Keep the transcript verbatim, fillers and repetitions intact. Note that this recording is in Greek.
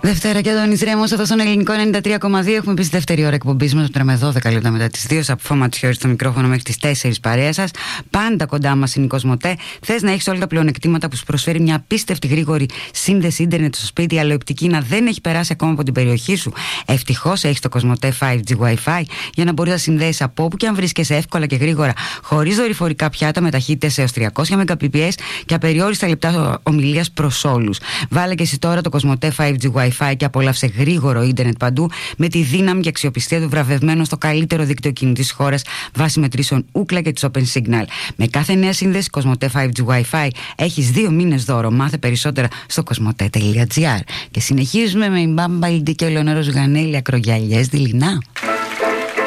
Δευτέρα και Αντώνης Ρέμος εδώ στον Ελληνικό ενενήντα τρία κόμμα δύο. Έχουμε πει στη δεύτερη ώρα εκπομπής μας, τώρα με δώδεκα λεπτά μετά τις δύο. Από Φώμα Ματσιώρη στο μικρόφωνο μέχρι τις τέσσερις παρέα σας. Πάντα κοντά μας είναι η Κοσμοτέ. Θες να έχεις όλα τα πλεονεκτήματα που σου προσφέρει μια απίστευτη γρήγορη σύνδεση ίντερνετ στο σπίτι, αλλά η οπτική να δεν έχει περάσει ακόμα από την περιοχή σου? Ευτυχώς έχεις το Κοσμοτέ φάιβ τζι Wi-Fi για να μπορείς να συνδέσεις από όπου και αν βρίσκεσαι εύκολα και γρήγορα, χωρίς δορυφορικά πιάτα, με ταχύτητες έως τριακόσια Mbps και απεριόριστα λεπτά ομιλίας προς όλους. Βάλε και εσύ τώρα το Κοσμοτέ φάιβ τζι Wi-Fi και απόλαυσε γρήγορο ίντερνετ παντού με τη δύναμη και αξιοπιστία του, βραβευμένου στο καλύτερο δίκτυο κινητής χώρας βάσει μετρήσεων Ookla και της Open Signal. Με κάθε νέα σύνδεση Κοσμοτέ φάιβ τζι Wi-Fi έχεις δύο μήνες δώρο. Μάθε περισσότερα στο κοσμοτέ τελεία τζι άρ. Και συνεχίζουμε με η Μπάμπα Ιλντή και ο Λεωνάρος Γανέλη, ακρογιαλιές δειλινά.